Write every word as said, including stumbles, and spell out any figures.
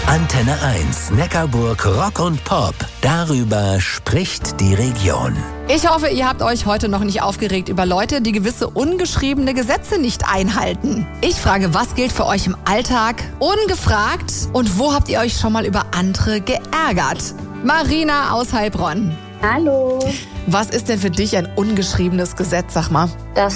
Antenne eins, Neckarburg Rock und Pop. Darüber spricht die Region. Ich hoffe, ihr habt euch heute noch nicht aufgeregt über Leute, die gewisse ungeschriebene Gesetze nicht einhalten. Ich frage, was gilt für euch im Alltag ungefragt und wo habt ihr euch schon mal über andere geärgert? Marina aus Heilbronn. Hallo. Was ist denn für dich ein ungeschriebenes Gesetz, sag mal? Das